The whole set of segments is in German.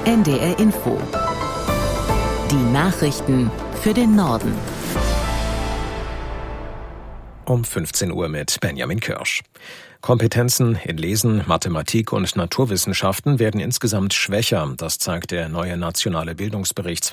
NDR Info. Die Nachrichten für den Norden. Um 15 Uhr mit Benjamin Kirsch. Kompetenzen in Lesen, Mathematik und Naturwissenschaften werden insgesamt schwächer. Das zeigt der neue Nationale Bildungsbericht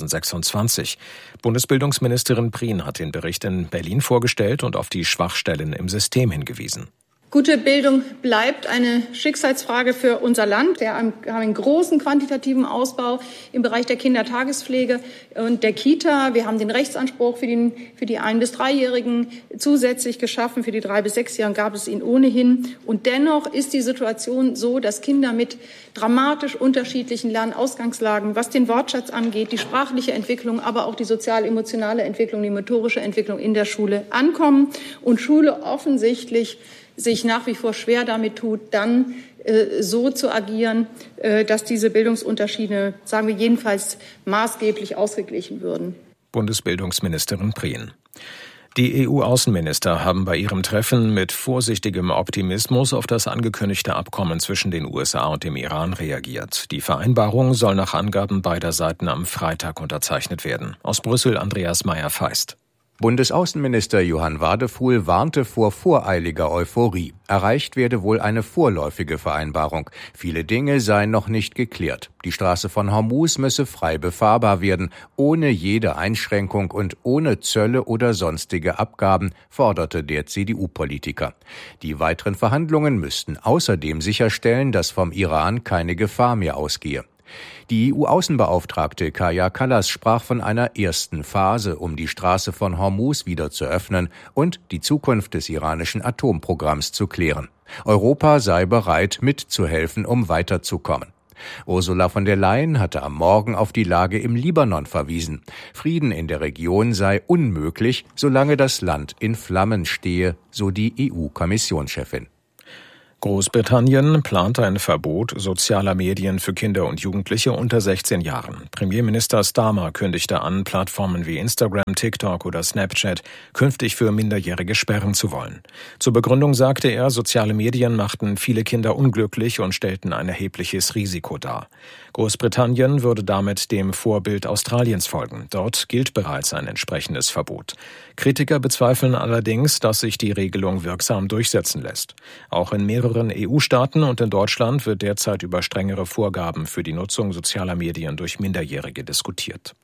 2026. Bundesbildungsministerin Prien hat den Bericht in Berlin vorgestellt und auf die Schwachstellen im System hingewiesen. Gute Bildung bleibt eine Schicksalsfrage für unser Land. Wir haben einen großen quantitativen Ausbau im Bereich der Kindertagespflege und der Kita. Wir haben den Rechtsanspruch für die 1- bis 3-Jährigen zusätzlich geschaffen. Für die 3- bis 6-Jährigen gab es ihn ohnehin. Und dennoch ist die Situation so, dass Kinder mit dramatisch unterschiedlichen Lernausgangslagen, was den Wortschatz angeht, die sprachliche Entwicklung, aber auch die sozial-emotionale Entwicklung, die motorische Entwicklung in der Schule ankommen und Schule offensichtlich sich nach wie vor schwer damit tut, dann so zu agieren, dass diese Bildungsunterschiede, sagen wir jedenfalls, maßgeblich ausgeglichen würden. Bundesbildungsministerin Prien. Die EU-Außenminister haben bei ihrem Treffen mit vorsichtigem Optimismus auf das angekündigte Abkommen zwischen den USA und dem Iran reagiert. Die Vereinbarung soll nach Angaben beider Seiten am Freitag unterzeichnet werden. Aus Brüssel Andreas Meyer-Feist. Bundesaußenminister Johann Wadefuhl warnte vor voreiliger Euphorie. Erreicht werde wohl eine vorläufige Vereinbarung. Viele Dinge seien noch nicht geklärt. Die Straße von Hormuz müsse frei befahrbar werden, ohne jede Einschränkung und ohne Zölle oder sonstige Abgaben, forderte der CDU-Politiker. Die weiteren Verhandlungen müssten außerdem sicherstellen, dass vom Iran keine Gefahr mehr ausgehe. Die EU-Außenbeauftragte Kaja Kallas sprach von einer ersten Phase, um die Straße von Hormuz wieder zu öffnen und die Zukunft des iranischen Atomprogramms zu klären. Europa sei bereit, mitzuhelfen, um weiterzukommen. Ursula von der Leyen hatte am Morgen auf die Lage im Libanon verwiesen. Frieden in der Region sei unmöglich, solange das Land in Flammen stehe, so die EU-Kommissionschefin. Großbritannien plant ein Verbot sozialer Medien für Kinder und Jugendliche unter 16 Jahren. Premierminister Starmer kündigte an, Plattformen wie Instagram, TikTok oder Snapchat künftig für Minderjährige sperren zu wollen. Zur Begründung sagte er, soziale Medien machten viele Kinder unglücklich und stellten ein erhebliches Risiko dar. Großbritannien würde damit dem Vorbild Australiens folgen. Dort gilt bereits ein entsprechendes Verbot. Kritiker bezweifeln allerdings, dass sich die Regelung wirksam durchsetzen lässt. Auch in mehreren EU-Staaten und in Deutschland wird derzeit über strengere Vorgaben für die Nutzung sozialer Medien durch Minderjährige diskutiert.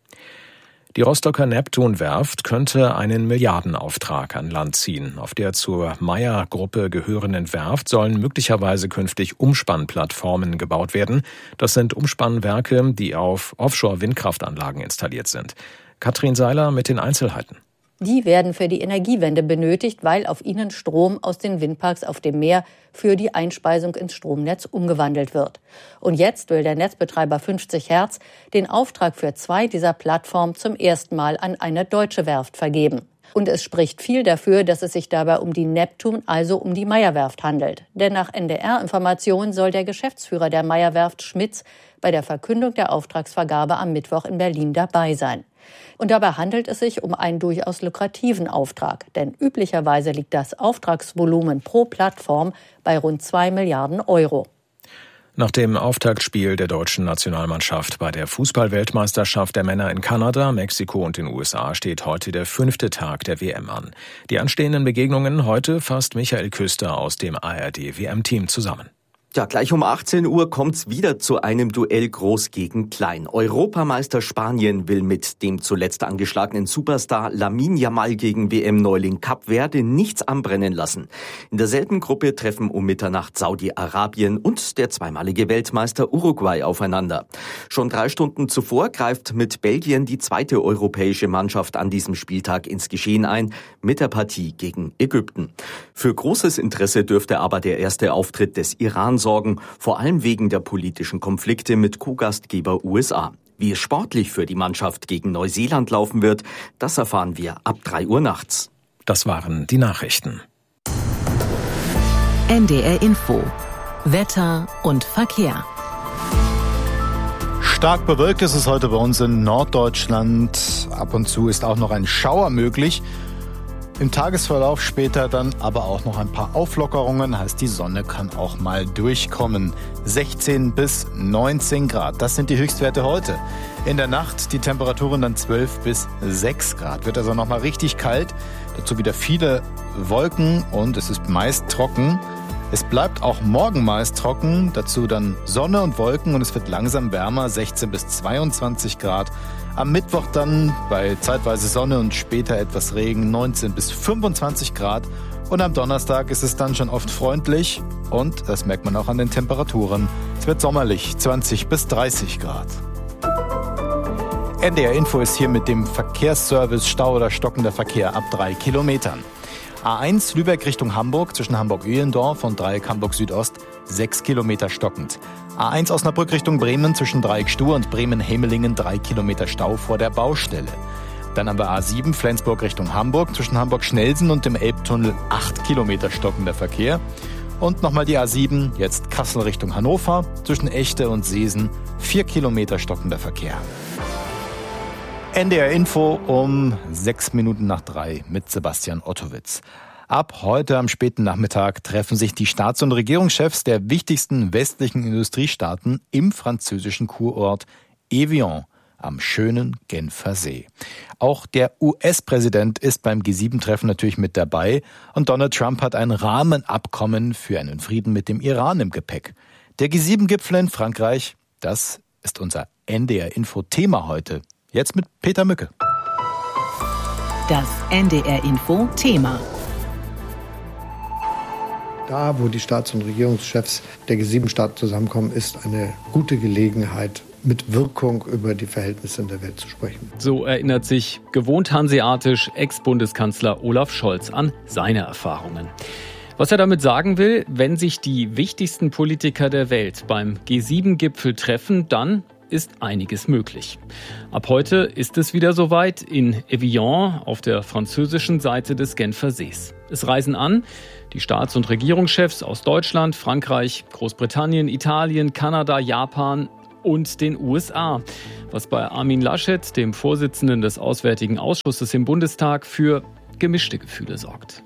Die Rostocker Neptun-Werft könnte einen Milliardenauftrag an Land ziehen. Auf der zur Meyer-Gruppe gehörenden Werft sollen möglicherweise künftig Umspannplattformen gebaut werden. Das sind Umspannwerke, die auf Offshore-Windkraftanlagen installiert sind. Katrin Seiler mit den Einzelheiten. Die werden für die Energiewende benötigt, weil auf ihnen Strom aus den Windparks auf dem Meer für die Einspeisung ins Stromnetz umgewandelt wird. Und jetzt will der Netzbetreiber 50 Hertz den Auftrag für 2 dieser Plattformen zum ersten Mal an eine deutsche Werft vergeben. Und es spricht viel dafür, dass es sich dabei um die Neptun, also um die Meyer-Werft handelt. Denn nach NDR-Informationen soll der Geschäftsführer der Meyer-Werft, Schmitz, bei der Verkündung der Auftragsvergabe am Mittwoch in Berlin dabei sein. Und dabei handelt es sich um einen durchaus lukrativen Auftrag. Denn üblicherweise liegt das Auftragsvolumen pro Plattform bei rund 2 Milliarden Euro. Nach dem Auftaktspiel der deutschen Nationalmannschaft bei der Fußball-Weltmeisterschaft der Männer in Kanada, Mexiko und den USA steht heute der 5. Tag der WM an. Die anstehenden Begegnungen heute fasst Michael Küster aus dem ARD-WM-Team zusammen. Ja, gleich um 18 Uhr kommt's wieder zu einem Duell Groß gegen Klein. Europameister Spanien will mit dem zuletzt angeschlagenen Superstar Lamine Yamal gegen WM-Neuling Kap Verde nichts anbrennen lassen. In derselben Gruppe treffen um Mitternacht Saudi-Arabien und der zweimalige Weltmeister Uruguay aufeinander. Schon 3 Stunden zuvor greift mit Belgien die zweite europäische Mannschaft an diesem Spieltag ins Geschehen ein, mit der Partie gegen Ägypten. Für großes Interesse dürfte aber der erste Auftritt des Iran sorgen, vor allem wegen der politischen Konflikte mit Co-Gastgeber USA. Wie es sportlich für die Mannschaft gegen Neuseeland laufen wird, das erfahren wir ab 3 Uhr nachts. Das waren die Nachrichten. NDR Info. Wetter und Verkehr. Stark bewölkt ist es heute bei uns in Norddeutschland. Ab und zu ist auch noch ein Schauer möglich. Im Tagesverlauf später dann aber auch noch ein paar Auflockerungen, heißt die Sonne kann auch mal durchkommen. 16 bis 19 Grad, das sind die Höchstwerte heute. In der Nacht die Temperaturen dann 12 bis 6 Grad. Wird also nochmal richtig kalt, dazu wieder viele Wolken und es ist meist trocken. Es bleibt auch morgen meist trocken, dazu dann Sonne und Wolken und es wird langsam wärmer, 16 bis 22 Grad. Am Mittwoch dann bei zeitweise Sonne und später etwas Regen, 19 bis 25 Grad. Und am Donnerstag ist es dann schon oft freundlich und das merkt man auch an den Temperaturen. Es wird sommerlich, 20 bis 30 Grad. NDR Info ist hier mit dem Verkehrsservice Stau oder stockender Verkehr ab 3 Kilometern. A1 Lübeck Richtung Hamburg zwischen Hamburg-Öhlendorf und Dreieck Hamburg Südost 6 Kilometer stockend. A1 Osnabrück Richtung Bremen zwischen Dreieck Stuhr und Bremen-Hemelingen 3 Kilometer Stau vor der Baustelle. Dann haben wir A7 Flensburg Richtung Hamburg zwischen Hamburg-Schnelsen und dem Elbtunnel 8 Kilometer stockender Verkehr. Und nochmal die A7, jetzt Kassel Richtung Hannover zwischen Echte und Seesen 4 Kilometer stockender Verkehr. NDR Info um 6 Minuten nach 3 mit Sebastian Ottowitz. Ab heute am späten Nachmittag treffen sich die Staats- und Regierungschefs der wichtigsten westlichen Industriestaaten im französischen Kurort Evian am schönen Genfer See. Auch der US-Präsident ist beim G7-Treffen natürlich mit dabei und Donald Trump hat ein Rahmenabkommen für einen Frieden mit dem Iran im Gepäck. Der G7-Gipfel in Frankreich, das ist unser NDR Info-Thema heute. Jetzt mit Peter Mücke. Das NDR Info Thema. Da, wo die Staats- und Regierungschefs der G7-Staaten zusammenkommen, ist eine gute Gelegenheit, mit Wirkung über die Verhältnisse in der Welt zu sprechen. So erinnert sich gewohnt hanseatisch Ex-Bundeskanzler Olaf Scholz an seine Erfahrungen. Was er damit sagen will, wenn sich die wichtigsten Politiker der Welt beim G7-Gipfel treffen, dann ist einiges möglich. Ab heute ist es wieder soweit in Evian auf der französischen Seite des Genfer Sees. Es reisen an die Staats- und Regierungschefs aus Deutschland, Frankreich, Großbritannien, Italien, Kanada, Japan und den USA. Was bei Armin Laschet, dem Vorsitzenden des Auswärtigen Ausschusses im Bundestag, für gemischte Gefühle sorgt.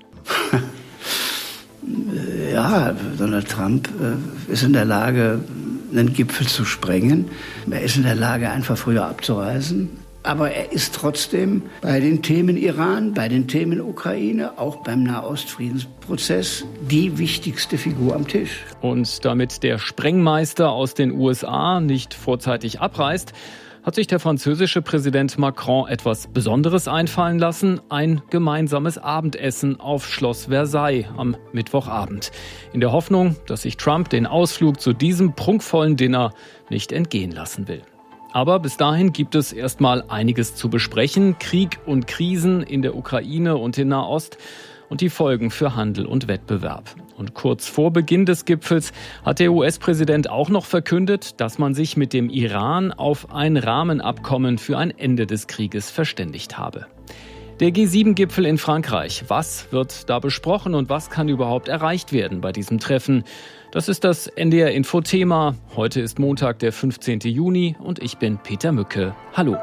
Ja, Donald Trump ist in der Lage, einen Gipfel zu sprengen. Er ist in der Lage, einfach früher abzureisen. Aber er ist trotzdem bei den Themen Iran, bei den Themen Ukraine, auch beim Nahostfriedensprozess die wichtigste Figur am Tisch. Und damit der Sprengmeister aus den USA nicht vorzeitig abreist, hat sich der französische Präsident Macron etwas Besonderes einfallen lassen: ein gemeinsames Abendessen auf Schloss Versailles am Mittwochabend. In der Hoffnung, dass sich Trump den Ausflug zu diesem prunkvollen Dinner nicht entgehen lassen will. Aber bis dahin gibt es erstmal einiges zu besprechen: Krieg und Krisen in der Ukraine und in Nahost und die Folgen für Handel und Wettbewerb. Und kurz vor Beginn des Gipfels hat der US-Präsident auch noch verkündet, dass man sich mit dem Iran auf ein Rahmenabkommen für ein Ende des Krieges verständigt habe. Der G7-Gipfel in Frankreich. Was wird da besprochen und was kann überhaupt erreicht werden bei diesem Treffen? Das ist das NDR-Info-Thema. Heute ist Montag, der 15. Juni und ich bin Peter Mücke. Hallo.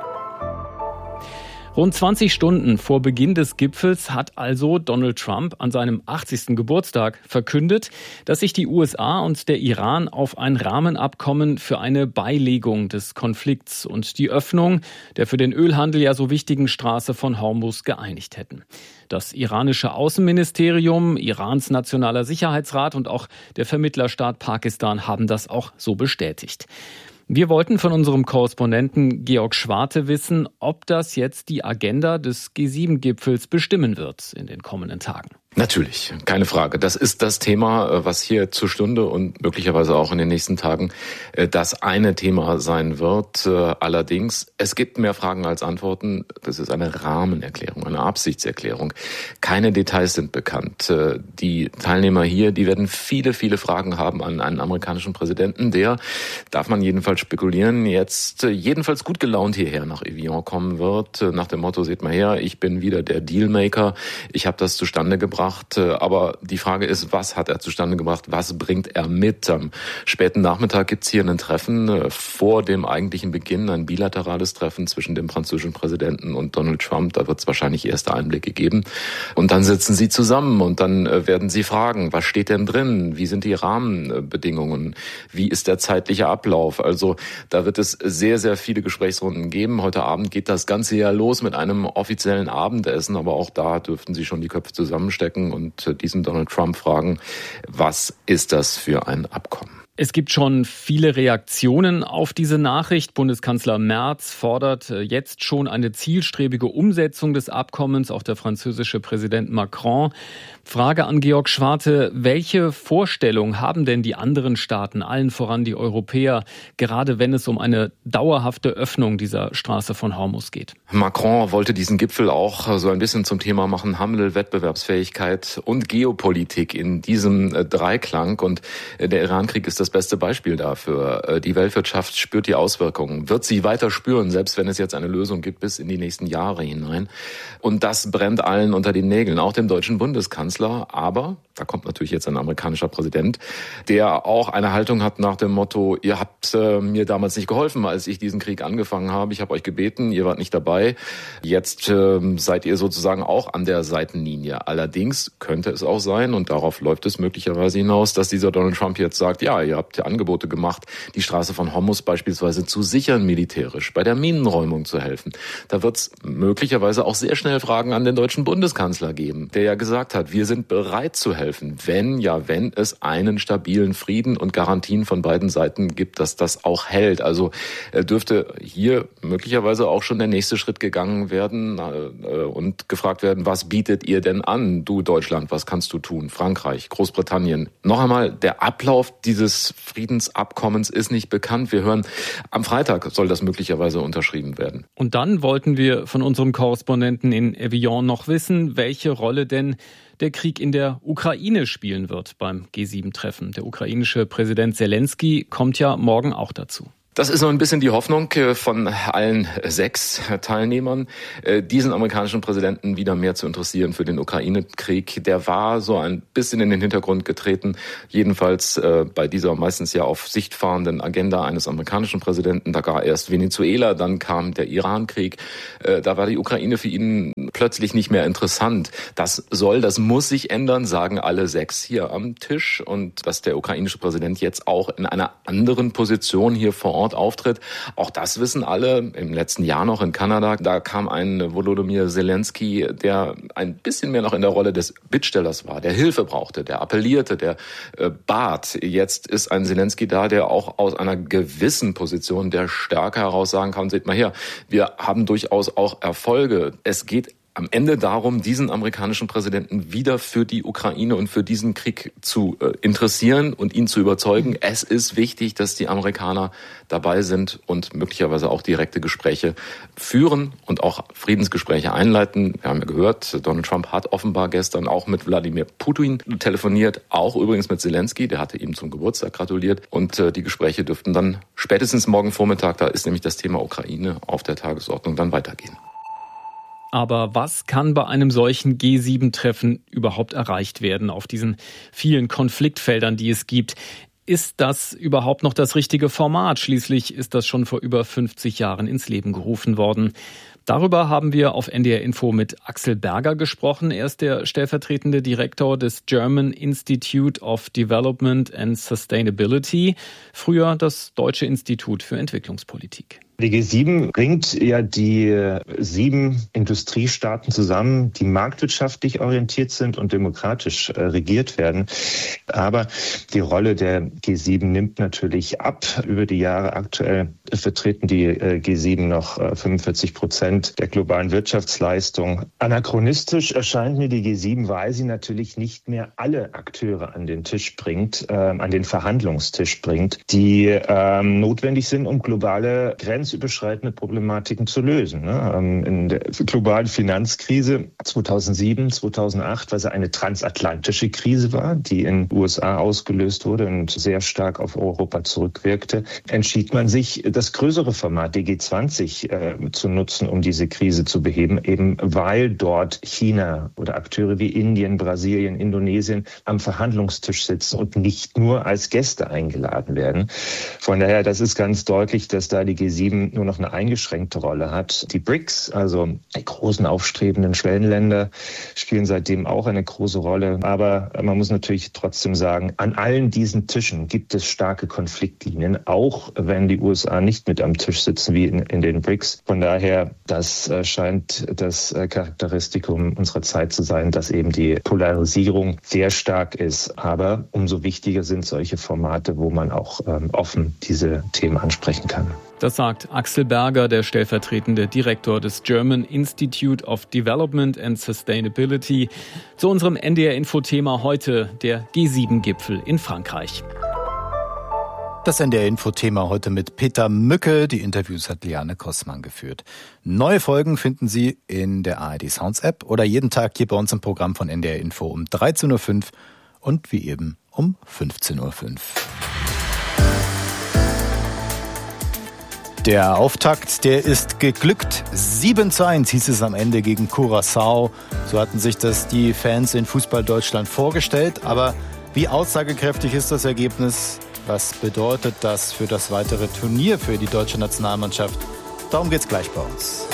Rund 20 Stunden vor Beginn des Gipfels hat also Donald Trump an seinem 80. Geburtstag verkündet, dass sich die USA und der Iran auf ein Rahmenabkommen für eine Beilegung des Konflikts und die Öffnung der für den Ölhandel ja so wichtigen Straße von Hormuz geeinigt hätten. Das iranische Außenministerium, Irans Nationaler Sicherheitsrat und auch der Vermittlerstaat Pakistan haben das auch so bestätigt. Wir wollten von unserem Korrespondenten Georg Schwarte wissen, ob das jetzt die Agenda des G7-Gipfels bestimmen wird in den kommenden Tagen. Natürlich, keine Frage. Das ist das Thema, was hier zur Stunde und möglicherweise auch in den nächsten Tagen das eine Thema sein wird. Allerdings, es gibt mehr Fragen als Antworten. Das ist eine Rahmenerklärung, eine Absichtserklärung. Keine Details sind bekannt. Die Teilnehmer hier, die werden viele Fragen haben an einen amerikanischen Präsidenten, der, darf man jedenfalls spekulieren, jetzt jedenfalls gut gelaunt hierher nach Evian kommen wird. Nach dem Motto, seht mal her, ich bin wieder der Dealmaker. Ich habe das zustande gebracht. gebracht. Aber die Frage ist, was hat er zustande gebracht? Was bringt er mit? Am späten Nachmittag gibt's hier ein Treffen vor dem eigentlichen Beginn, ein bilaterales Treffen zwischen dem französischen Präsidenten und Donald Trump. Da wird es wahrscheinlich erste Einblicke geben. Und dann sitzen sie zusammen und dann werden sie fragen, was steht denn drin? Wie sind die Rahmenbedingungen? Wie ist der zeitliche Ablauf? Also da wird es sehr, sehr viele Gesprächsrunden geben. Heute Abend geht das Ganze ja los mit einem offiziellen Abendessen, aber auch da dürften sie schon die Köpfe zusammenstecken und diesen Donald Trump fragen, was ist das für ein Abkommen? Es gibt schon viele Reaktionen auf diese Nachricht. Bundeskanzler Merz fordert jetzt schon eine zielstrebige Umsetzung des Abkommens, auch der französische Präsident Macron. Frage an Georg Schwarte, welche Vorstellung haben denn die anderen Staaten, allen voran die Europäer, gerade wenn es um eine dauerhafte Öffnung dieser Straße von Hormuz geht? Macron wollte diesen Gipfel auch so ein bisschen zum Thema machen, Handel, Wettbewerbsfähigkeit und Geopolitik in diesem Dreiklang. Und der Iran-Krieg ist das beste Beispiel dafür. Die Weltwirtschaft spürt die Auswirkungen, wird sie weiter spüren, selbst wenn es jetzt eine Lösung gibt bis in die nächsten Jahre hinein. Und das brennt allen unter den Nägeln, auch dem deutschen Bundeskanzler. Aber da kommt natürlich jetzt ein amerikanischer Präsident, der auch eine Haltung hat nach dem Motto, ihr habt mir damals nicht geholfen, als ich diesen Krieg angefangen habe. Ich habe euch gebeten, ihr wart nicht dabei. Jetzt seid ihr sozusagen auch an der Seitenlinie. Allerdings könnte es auch sein, und darauf läuft es möglicherweise hinaus, dass dieser Donald Trump jetzt sagt, ja, ihr habt ja Angebote gemacht, die Straße von Hormuz beispielsweise zu sichern militärisch, bei der Minenräumung zu helfen. Da wird es möglicherweise auch sehr schnell Fragen an den deutschen Bundeskanzler geben, der ja gesagt hat, wir sind bereit zu helfen, wenn es einen stabilen Frieden und Garantien von beiden Seiten gibt, dass das auch hält. Also dürfte hier möglicherweise auch schon der nächste Schritt gegangen werden und gefragt werden, was bietet ihr denn an? Du Deutschland, was kannst du tun? Frankreich, Großbritannien. Noch einmal, der Ablauf dieses Friedensabkommens ist nicht bekannt. Wir hören, am Freitag soll das möglicherweise unterschrieben werden. Und dann wollten wir von unserem Korrespondenten in Evian noch wissen, welche Rolle denn der Krieg in der Ukraine spielen wird beim G7-Treffen. Der ukrainische Präsident Zelensky kommt ja morgen auch dazu. Das ist so ein bisschen die Hoffnung von allen 6 Teilnehmern, diesen amerikanischen Präsidenten wieder mehr zu interessieren für den Ukraine-Krieg. Der war so ein bisschen in den Hintergrund getreten, jedenfalls bei dieser meistens ja auf Sicht fahrenden Agenda eines amerikanischen Präsidenten. Da war erst Venezuela, dann kam der Iran-Krieg. Da war die Ukraine für ihn plötzlich nicht mehr interessant. Das muss sich ändern, sagen alle 6 hier am Tisch. Und dass der ukrainische Präsident jetzt auch in einer anderen Position hier vor Ort auftritt. Auch das wissen alle. Im letzten Jahr noch in Kanada, da kam ein Volodymyr Zelensky, der ein bisschen mehr noch in der Rolle des Bittstellers war, der Hilfe brauchte, der appellierte, der bat. Jetzt ist ein Zelensky da, der auch aus einer gewissen Position der Stärke heraus sagen kann, seht mal her, wir haben durchaus auch Erfolge. Es geht am Ende darum, diesen amerikanischen Präsidenten wieder für die Ukraine und für diesen Krieg zu interessieren und ihn zu überzeugen. Es ist wichtig, dass die Amerikaner dabei sind und möglicherweise auch direkte Gespräche führen und auch Friedensgespräche einleiten. Wir haben ja gehört, Donald Trump hat offenbar gestern auch mit Wladimir Putin telefoniert, auch übrigens mit Zelensky, der hatte ihm zum Geburtstag gratuliert. Und die Gespräche dürften dann spätestens morgen Vormittag, da ist nämlich das Thema Ukraine auf der Tagesordnung, dann weitergehen. Aber was kann bei einem solchen G7-Treffen überhaupt erreicht werden auf diesen vielen Konfliktfeldern, die es gibt? Ist das überhaupt noch das richtige Format? Schließlich ist das schon vor über 50 Jahren ins Leben gerufen worden. Darüber haben wir auf NDR Info mit Axel Berger gesprochen. Er ist der stellvertretende Direktor des German Institute of Development and Sustainability, früher das Deutsche Institut für Entwicklungspolitik. Die G7 bringt ja die 7 Industriestaaten zusammen, die marktwirtschaftlich orientiert sind und demokratisch regiert werden. Aber die Rolle der G7 nimmt natürlich ab über die Jahre. Aktuell vertreten die G7 noch 45% der globalen Wirtschaftsleistung. Anachronistisch erscheint mir die G7, weil sie natürlich nicht mehr alle Akteure an den Tisch bringt, an den Verhandlungstisch bringt, die notwendig sind, um globale Grenzen grenzüberschreitende Problematiken zu lösen. In der globalen Finanzkrise 2007, 2008, was eine transatlantische Krise war, die in den USA ausgelöst wurde und sehr stark auf Europa zurückwirkte, entschied man sich, das größere Format, die G20, zu nutzen, um diese Krise zu beheben, eben weil dort China oder Akteure wie Indien, Brasilien, Indonesien am Verhandlungstisch sitzen und nicht nur als Gäste eingeladen werden. Von daher, das ist ganz deutlich, dass da die G7 nur noch eine eingeschränkte Rolle hat. Die BRICS, also die großen aufstrebenden Schwellenländer, spielen seitdem auch eine große Rolle. Aber man muss natürlich trotzdem sagen, an allen diesen Tischen gibt es starke Konfliktlinien, auch wenn die USA nicht mit am Tisch sitzen wie in den BRICS. Von daher, das scheint das Charakteristikum unserer Zeit zu sein, dass eben die Polarisierung sehr stark ist. Aber umso wichtiger sind solche Formate, wo man auch offen diese Themen ansprechen kann. Das sagt Axel Berger, der stellvertretende Direktor des German Institute of Development and Sustainability. Zu unserem NDR-Info-Thema heute, der G7-Gipfel in Frankreich. Das NDR-Info-Thema heute mit Peter Mücke. Die Interviews hat Liane Kossmann geführt. Neue Folgen finden Sie in der ARD Sounds App oder jeden Tag hier bei uns im Programm von NDR Info um 13.05 Uhr und wie eben um 15.05 Uhr. Der Auftakt, der ist geglückt. 7:1 hieß es am Ende gegen Curaçao. So hatten sich das die Fans in Fußball Deutschland vorgestellt. Aber wie aussagekräftig ist das Ergebnis? Was bedeutet das für das weitere Turnier für die deutsche Nationalmannschaft? Darum geht's gleich bei uns.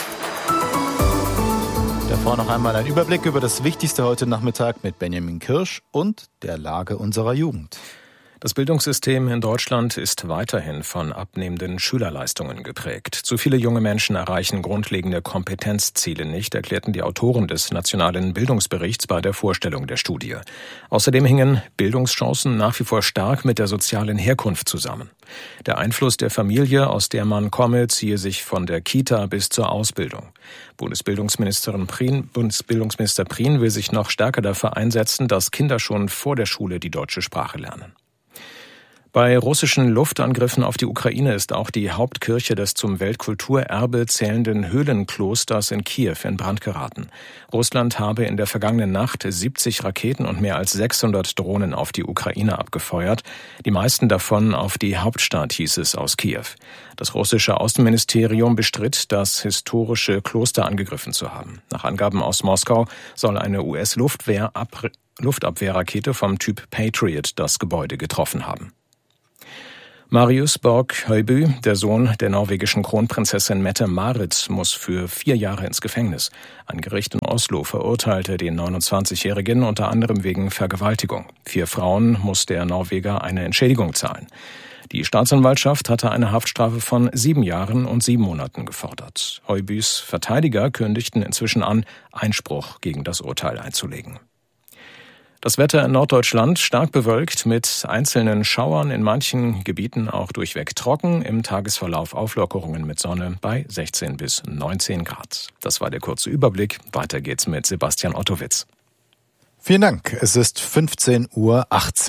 Davor noch einmal ein Überblick über das Wichtigste heute Nachmittag mit Benjamin Kirsch und der Lage unserer Jugend. Das Bildungssystem in Deutschland ist weiterhin von abnehmenden Schülerleistungen geprägt. Zu viele junge Menschen erreichen grundlegende Kompetenzziele nicht, erklärten die Autoren des Nationalen Bildungsberichts bei der Vorstellung der Studie. Außerdem hingen Bildungschancen nach wie vor stark mit der sozialen Herkunft zusammen. Der Einfluss der Familie, aus der man komme, ziehe sich von der Kita bis zur Ausbildung. Bundesbildungsminister Prien will sich noch stärker dafür einsetzen, dass Kinder schon vor der Schule die deutsche Sprache lernen. Bei russischen Luftangriffen auf die Ukraine ist auch die Hauptkirche des zum Weltkulturerbe zählenden Höhlenklosters in Kiew in Brand geraten. Russland habe in der vergangenen Nacht 70 Raketen und mehr als 600 Drohnen auf die Ukraine abgefeuert. Die meisten davon auf die Hauptstadt, hieß es aus Kiew. Das russische Außenministerium bestritt, das historische Kloster angegriffen zu haben. Nach Angaben aus Moskau soll eine US-Luftabwehrrakete vom Typ Patriot das Gebäude getroffen haben. Marius Borg-Høiby, der Sohn der norwegischen Kronprinzessin Mette-Marit, muss für 4 Jahre ins Gefängnis. Ein Gericht in Oslo verurteilte den 29-Jährigen unter anderem wegen Vergewaltigung. 4 Frauen muss der Norweger eine Entschädigung zahlen. Die Staatsanwaltschaft hatte eine Haftstrafe von 7 Jahren und 7 Monaten gefordert. Høibys Verteidiger kündigten inzwischen an, Einspruch gegen das Urteil einzulegen. Das Wetter in Norddeutschland stark bewölkt mit einzelnen Schauern, in manchen Gebieten auch durchweg trocken. Im Tagesverlauf Auflockerungen mit Sonne bei 16 bis 19 Grad. Das war der kurze Überblick. Weiter geht's mit Sebastian Ottowitz. Vielen Dank. Es ist 15:18 Uhr.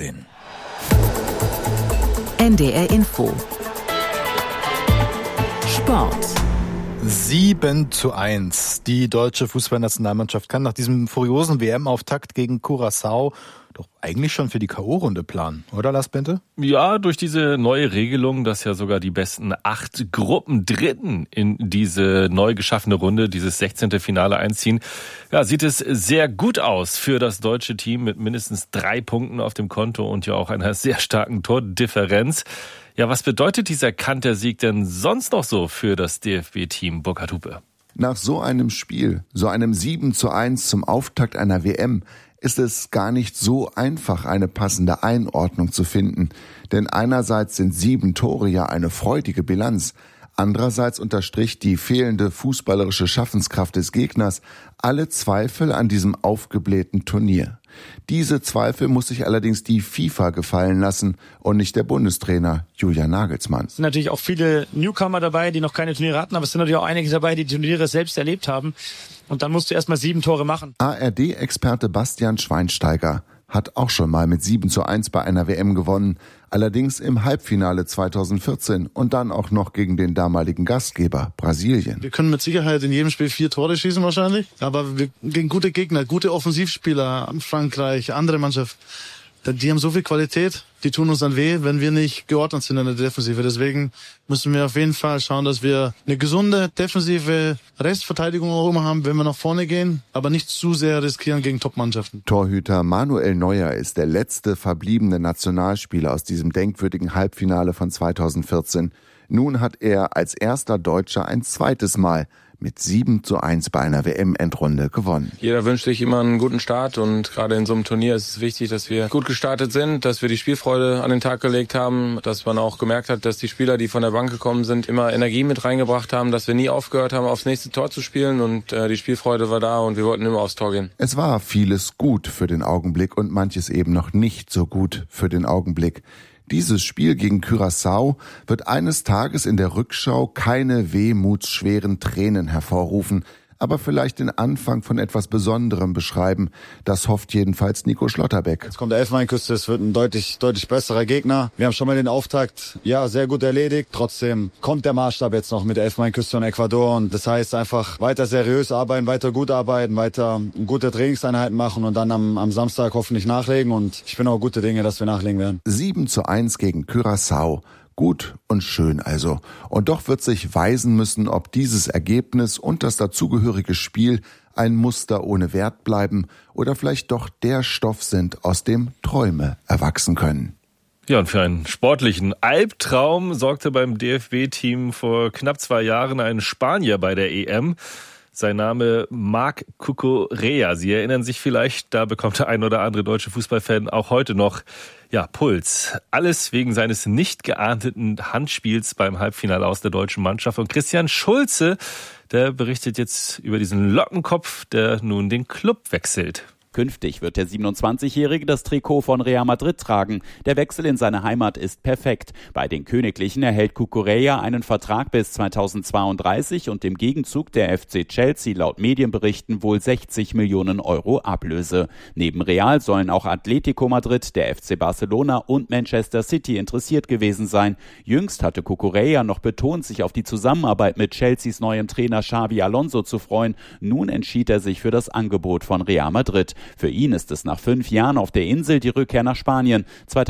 NDR Info. Sport. 7:1. Die deutsche Fußballnationalmannschaft kann nach diesem furiosen WM-Auftakt gegen Curaçao doch eigentlich schon für die K.O.-Runde planen, oder Lars Bente? Ja, durch diese neue Regelung, dass ja sogar die besten 8 Gruppendritten in diese neu geschaffene Runde, dieses 16. Finale einziehen, ja, sieht es sehr gut aus für das deutsche Team mit mindestens 3 Punkten auf dem Konto und ja auch einer sehr starken Tordifferenz. Ja, was bedeutet dieser Kantersieg denn sonst noch so für das DFB-Team, Burkhard Hupe? Nach so einem Spiel, so einem 7:1 zum Auftakt einer WM, ist es gar nicht so einfach, eine passende Einordnung zu finden. Denn einerseits sind 7 Tore ja eine freudige Bilanz. Andererseits unterstrich die fehlende fußballerische Schaffenskraft des Gegners alle Zweifel an diesem aufgeblähten Turnier. Diese Zweifel muss sich allerdings die FIFA gefallen lassen und nicht der Bundestrainer Julian Nagelsmann. Es sind natürlich auch viele Newcomer dabei, die noch keine Turniere hatten, aber es sind natürlich auch einige dabei, die Turniere selbst erlebt haben. Und dann musst du erstmal 7 Tore machen. ARD-Experte Bastian Schweinsteiger hat auch schon mal mit 7:1 bei einer WM gewonnen, allerdings im Halbfinale 2014 und dann auch noch gegen den damaligen Gastgeber Brasilien. Wir können mit Sicherheit in jedem Spiel 4 Tore schießen wahrscheinlich, aber gegen gute Gegner, gute Offensivspieler, Frankreich, andere Mannschaft, die haben so viel Qualität, die tun uns dann weh, wenn wir nicht geordnet sind in der Defensive. Deswegen müssen wir auf jeden Fall schauen, dass wir eine gesunde defensive Restverteidigung auch immer haben, wenn wir nach vorne gehen, aber nicht zu sehr riskieren gegen Top-Mannschaften. Torhüter Manuel Neuer ist der letzte verbliebene Nationalspieler aus diesem denkwürdigen Halbfinale von 2014. Nun hat er als erster Deutscher ein zweites Mal mit 7:1 bei einer WM-Endrunde gewonnen. Jeder wünscht sich immer einen guten Start und gerade in so einem Turnier ist es wichtig, dass wir gut gestartet sind, dass wir die Spielfreude an den Tag gelegt haben, dass man auch gemerkt hat, dass die Spieler, die von der Bank gekommen sind, immer Energie mit reingebracht haben, dass wir nie aufgehört haben, aufs nächste Tor zu spielen und die Spielfreude war da und wir wollten immer aufs Tor gehen. Es war vieles gut für den Augenblick und manches eben noch nicht so gut für den Augenblick. Dieses Spiel gegen Curaçao wird eines Tages in der Rückschau keine wehmutsschweren Tränen hervorrufen, aber vielleicht den Anfang von etwas Besonderem beschreiben. Das hofft jedenfalls Nico Schlotterbeck. Jetzt kommt der Elfenbeinküste, es wird ein deutlich besserer Gegner. Wir haben schon mal den Auftakt sehr gut erledigt. Trotzdem kommt der Maßstab jetzt noch mit der Elfenbeinküste und Ecuador. Und das heißt einfach weiter seriös arbeiten, weiter gut arbeiten, weiter gute Trainingseinheiten machen und dann am Samstag hoffentlich nachlegen. Und ich bin auch gute Dinge, dass wir nachlegen werden. 7:1 gegen Curaçao. Gut und schön also. Und doch wird sich weisen müssen, ob dieses Ergebnis und das dazugehörige Spiel ein Muster ohne Wert bleiben oder vielleicht doch der Stoff sind, aus dem Träume erwachsen können. Ja, und für einen sportlichen Albtraum sorgte beim DFB-Team vor knapp 2 Jahren ein Spanier bei der EM. Sein Name Marc Cucurella. Sie erinnern sich vielleicht, da bekommt der ein oder andere deutsche Fußballfan auch heute noch Puls. Alles wegen seines nicht geahndeten Handspiels beim Halbfinale aus der deutschen Mannschaft. Und Christian Schulze, der berichtet jetzt über diesen Lockenkopf, der nun den Club wechselt. Künftig wird der 27-Jährige das Trikot von Real Madrid tragen. Der Wechsel in seine Heimat ist perfekt. Bei den Königlichen erhält Cucurella einen Vertrag bis 2032 und im Gegenzug der FC Chelsea laut Medienberichten wohl 60 Millionen Euro Ablöse. Neben Real sollen auch Atletico Madrid, der FC Barcelona und Manchester City interessiert gewesen sein. Jüngst hatte Cucurella noch betont, sich auf die Zusammenarbeit mit Chelseas neuem Trainer Xabi Alonso zu freuen. Nun entschied er sich für das Angebot von Real Madrid. Für ihn ist es nach 5 Jahren auf der Insel die Rückkehr nach Spanien.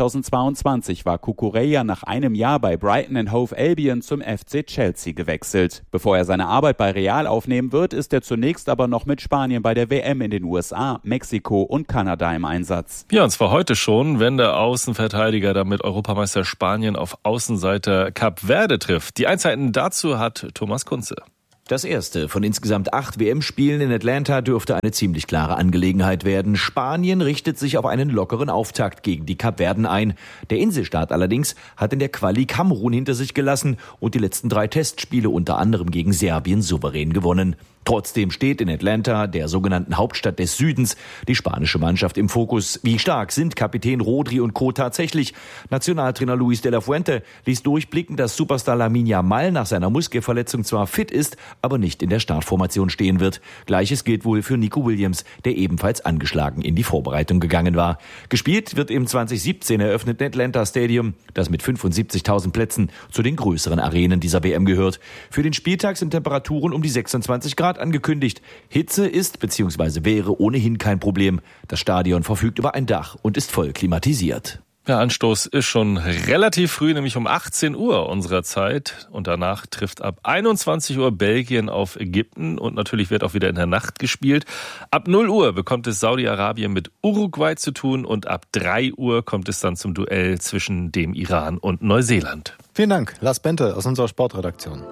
2022 war Cucurella nach einem Jahr bei Brighton & Hove Albion zum FC Chelsea gewechselt. Bevor er seine Arbeit bei Real aufnehmen wird, ist er zunächst aber noch mit Spanien bei der WM in den USA, Mexiko und Kanada im Einsatz. Ja, und zwar heute schon, wenn der Außenverteidiger damit Europameister Spanien auf Außenseiter Kap Verde trifft. Die Einzelheiten dazu hat Thomas Kunze. Das erste von insgesamt 8 WM-Spielen in Atlanta dürfte eine ziemlich klare Angelegenheit werden. Spanien richtet sich auf einen lockeren Auftakt gegen die Kapverden ein. Der Inselstaat allerdings hat in der Quali Kamerun hinter sich gelassen und die letzten 3 Testspiele unter anderem gegen Serbien souverän gewonnen. Trotzdem steht in Atlanta, der sogenannten Hauptstadt des Südens, die spanische Mannschaft im Fokus. Wie stark sind Kapitän Rodri und Co. tatsächlich? Nationaltrainer Luis de la Fuente ließ durchblicken, dass Superstar Lamine Yamal nach seiner Muskelverletzung zwar fit ist, aber nicht in der Startformation stehen wird. Gleiches gilt wohl für Nico Williams, der ebenfalls angeschlagen in die Vorbereitung gegangen war. Gespielt wird im 2017 eröffneten Atlanta Stadium, das mit 75.000 Plätzen zu den größeren Arenen dieser WM gehört. Für den Spieltag sind Temperaturen um die 26 Grad angekündigt. Hitze ist bzw. wäre ohnehin kein Problem. Das Stadion verfügt über ein Dach und ist voll klimatisiert. Der Anstoß ist schon relativ früh, nämlich um 18 Uhr unserer Zeit. Und danach trifft ab 21 Uhr Belgien auf Ägypten. Und natürlich wird auch wieder in der Nacht gespielt. Ab 0 Uhr bekommt es Saudi-Arabien mit Uruguay zu tun. Und ab 3 Uhr kommt es dann zum Duell zwischen dem Iran und Neuseeland. Vielen Dank, Lars Bente aus unserer Sportredaktion.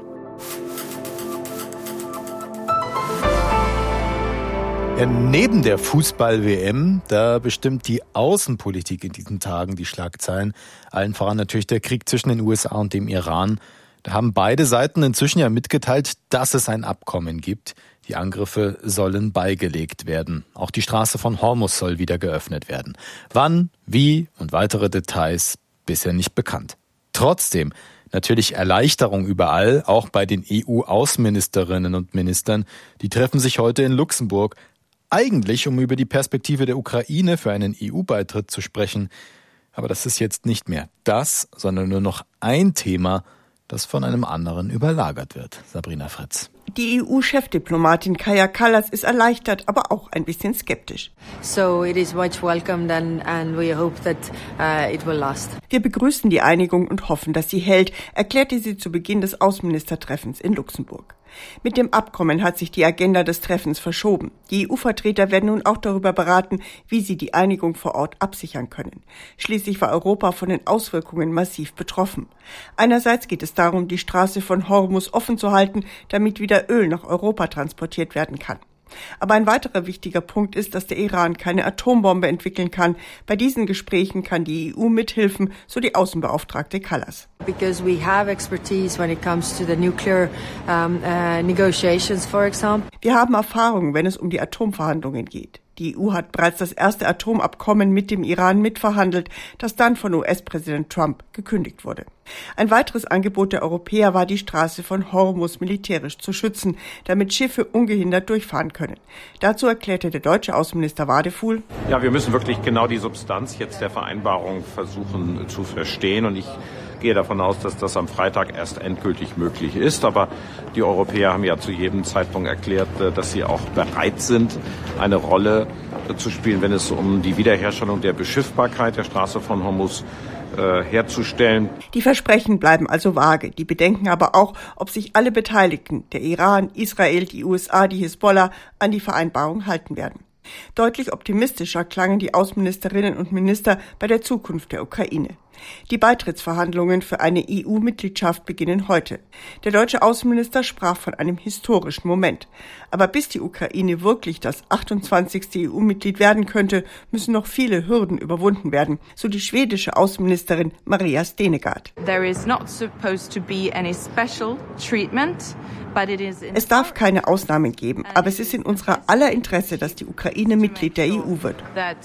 Ja, neben der Fußball-WM, da bestimmt die Außenpolitik in diesen Tagen die Schlagzeilen. Allen voran natürlich der Krieg zwischen den USA und dem Iran. Da haben beide Seiten inzwischen ja mitgeteilt, dass es ein Abkommen gibt. Die Angriffe sollen beigelegt werden. Auch die Straße von Hormuz soll wieder geöffnet werden. Wann, wie und weitere Details bisher nicht bekannt. Trotzdem natürlich Erleichterung überall, auch bei den EU-Außenministerinnen und Ministern. Die treffen sich heute in Luxemburg. Eigentlich, um über die Perspektive der Ukraine für einen EU-Beitritt zu sprechen. Aber das ist jetzt nicht mehr das, sondern nur noch ein Thema, das von einem anderen überlagert wird. Sabrina Fritz. Die EU-Chefdiplomatin Kaja Kallas ist erleichtert, aber auch ein bisschen skeptisch. So it is much welcomed and we hope that it will last. Wir begrüßen die Einigung und hoffen, dass sie hält, erklärte sie zu Beginn des Außenministertreffens in Luxemburg. Mit dem Abkommen hat sich die Agenda des Treffens verschoben. Die EU-Vertreter werden nun auch darüber beraten, wie sie die Einigung vor Ort absichern können. Schließlich war Europa von den Auswirkungen massiv betroffen. Einerseits geht es darum, die Straße von Hormuz offen zu halten, damit wieder Öl nach Europa transportiert werden kann. Aber ein weiterer wichtiger Punkt ist, dass der Iran keine Atombombe entwickeln kann. Bei diesen Gesprächen kann die EU mithelfen, so die Außenbeauftragte Kallas. Because we have expertise when it comes to the nuclear negotiations, for example. Wir haben Erfahrung, wenn es um die Atomverhandlungen geht. Die EU hat bereits das erste Atomabkommen mit dem Iran mitverhandelt, das dann von US-Präsident Trump gekündigt wurde. Ein weiteres Angebot der Europäer war, die Straße von Hormuz militärisch zu schützen, damit Schiffe ungehindert durchfahren können. Dazu erklärte der deutsche Außenminister Wadefuhl: Ja, wir müssen wirklich genau die Substanz jetzt der Vereinbarung versuchen zu verstehen. Und ich gehe davon aus, dass das am Freitag erst endgültig möglich ist. Aber die Europäer haben ja zu jedem Zeitpunkt erklärt, dass sie auch bereit sind, eine Rolle zu spielen, wenn es um die Wiederherstellung der Beschiffbarkeit der Straße von Hormuz herzustellen. Die Versprechen bleiben also vage. Die bedenken aber auch, ob sich alle Beteiligten, der Iran, Israel, die USA, die Hisbollah, an die Vereinbarung halten werden. Deutlich optimistischer klangen die Außenministerinnen und Minister bei der Zukunft der Ukraine. Die Beitrittsverhandlungen für eine EU-Mitgliedschaft beginnen heute. Der deutsche Außenminister sprach von einem historischen Moment. Aber bis die Ukraine wirklich das 28. EU-Mitglied werden könnte, müssen noch viele Hürden überwunden werden, so die schwedische Außenministerin Maria Stenegard. There is not supposed to be any special treatment. Es darf keine Ausnahmen geben, aber es ist in unserer aller Interesse, dass die Ukraine Mitglied der EU wird.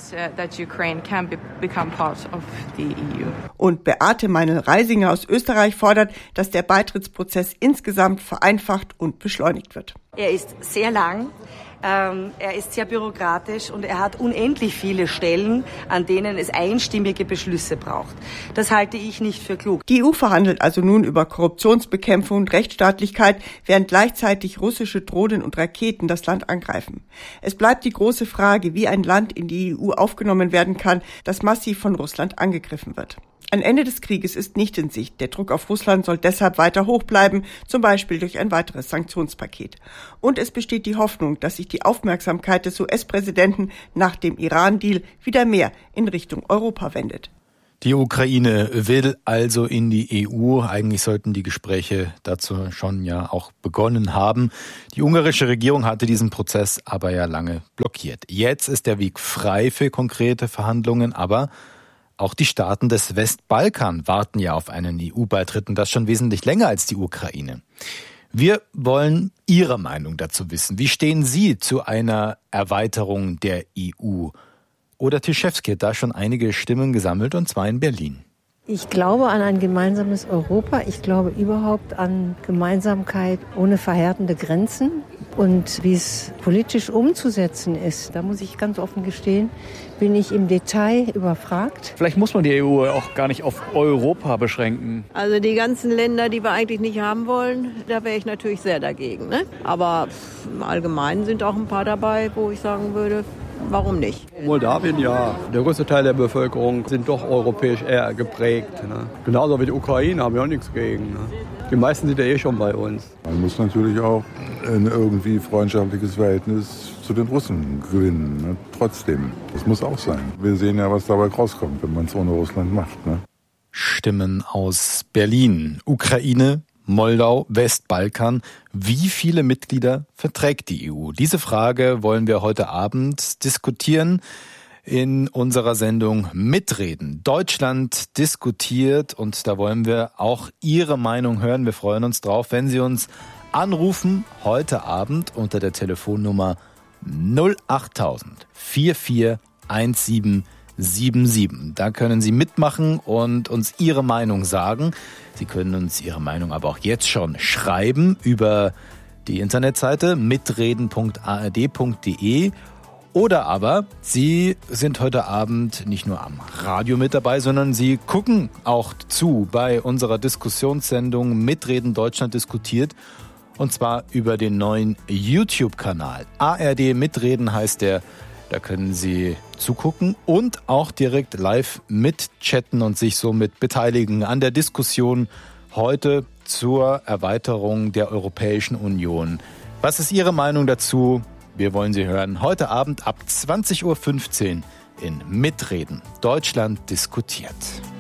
Und Beate Meinl-Reisinger aus Österreich fordert, dass der Beitrittsprozess insgesamt vereinfacht und beschleunigt wird. Er ist sehr lang. Er ist sehr bürokratisch und er hat unendlich viele Stellen, an denen es einstimmige Beschlüsse braucht. Das halte ich nicht für klug. Die EU verhandelt also nun über Korruptionsbekämpfung und Rechtsstaatlichkeit, während gleichzeitig russische Drohnen und Raketen das Land angreifen. Es bleibt die große Frage, wie ein Land in die EU aufgenommen werden kann, das massiv von Russland angegriffen wird. Ein Ende des Krieges ist nicht in Sicht. Der Druck auf Russland soll deshalb weiter hoch bleiben, zum Beispiel durch ein weiteres Sanktionspaket. Und es besteht die Hoffnung, dass sich die Aufmerksamkeit des US-Präsidenten nach dem Iran-Deal wieder mehr in Richtung Europa wendet. Die Ukraine will also in die EU. Eigentlich sollten die Gespräche dazu schon ja auch begonnen haben. Die ungarische Regierung hatte diesen Prozess aber ja lange blockiert. Jetzt ist der Weg frei für konkrete Verhandlungen, aber auch die Staaten des Westbalkan warten ja auf einen EU-Beitritt und das schon wesentlich länger als die Ukraine. Wir wollen Ihre Meinung dazu wissen. Wie stehen Sie zu einer Erweiterung der EU? Oder Tischewski hat da schon einige Stimmen gesammelt, und zwar in Berlin. Ich glaube an ein gemeinsames Europa. Ich glaube überhaupt an Gemeinsamkeit ohne verhärtende Grenzen. Und wie es politisch umzusetzen ist, da muss ich ganz offen gestehen, bin ich im Detail überfragt. Vielleicht muss man die EU auch gar nicht auf Europa beschränken. Also die ganzen Länder, die wir eigentlich nicht haben wollen, da wäre ich natürlich sehr dagegen. Ne? Aber im Allgemeinen sind auch ein paar dabei, wo ich sagen würde, warum nicht? Moldawien, ja. Der größte Teil der Bevölkerung sind doch europäisch eher geprägt. Ne? Genauso wie die Ukraine haben wir auch nichts gegen. Ne? Die meisten sind ja eh schon bei uns. Man muss natürlich auch ein irgendwie freundschaftliches Verhältnis zu den Russen gewinnen. Ne? Trotzdem, das muss auch sein. Wir sehen ja, was dabei rauskommt, wenn man es ohne Russland macht. Ne? Stimmen aus Berlin, Ukraine, Moldau, Westbalkan. Wie viele Mitglieder verträgt die EU? Diese Frage wollen wir heute Abend diskutieren in unserer Sendung Mitreden. Deutschland diskutiert, und da wollen wir auch Ihre Meinung hören. Wir freuen uns drauf, wenn Sie uns anrufen heute Abend unter der Telefonnummer 08000 441777. Da können Sie mitmachen und uns Ihre Meinung sagen. Sie können uns Ihre Meinung aber auch jetzt schon schreiben über die Internetseite mitreden.ard.de Oder aber Sie sind heute Abend nicht nur am Radio mit dabei, sondern Sie gucken auch zu bei unserer Diskussionssendung Mitreden Deutschland diskutiert. Und zwar über den neuen YouTube-Kanal. ARD Mitreden heißt der. Da können Sie zugucken und auch direkt live mitchatten und sich somit beteiligen an der Diskussion heute zur Erweiterung der Europäischen Union. Was ist Ihre Meinung dazu? Wir wollen Sie hören heute Abend ab 20.15 Uhr in Mitreden. Deutschland diskutiert.